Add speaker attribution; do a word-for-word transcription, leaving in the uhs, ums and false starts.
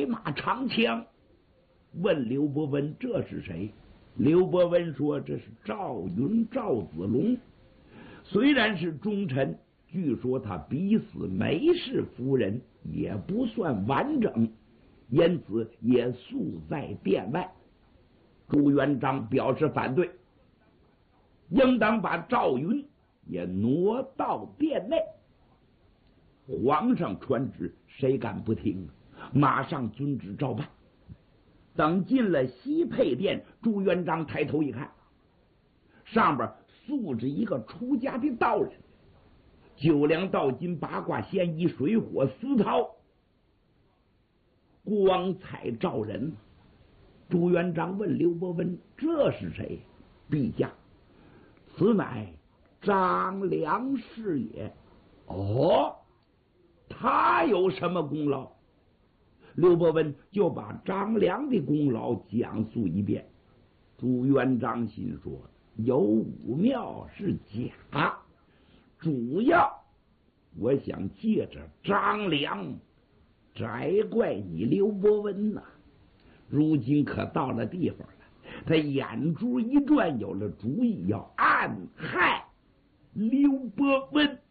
Speaker 1: 马长枪，问刘伯温这是谁？刘伯温说这是赵云赵子龙，虽然是忠臣，据说他逼死梅氏夫人也不算完整，因此也宿在殿外。朱元璋表示反对，应当把赵云也挪到殿内。皇上传旨，谁敢不听？马上遵旨照办。等进了西配殿，朱元璋抬头一看，上边塑着一个出家的道人，九梁道金、八卦仙衣、水火丝绦，光彩照人。朱元璋问刘伯温：“这是谁？”陛下，此乃张良是也。哦，他有什么功劳？刘伯温就把张良的功劳讲述一遍。朱元璋心说：有武庙是假，主要我想借着张良摘怪你刘伯温呐、啊。如今可到了地方了，他眼珠一转，有了主意，要暗害刘伯温。